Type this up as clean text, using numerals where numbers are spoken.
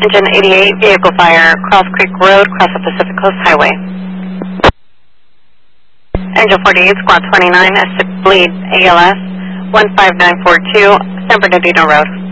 Engine 88, vehicle fire, Cross Creek Road, across the Pacific Coast Highway. Engine 48, Squad 29, S6 bleed, ALS 15942, San Bernardino Road.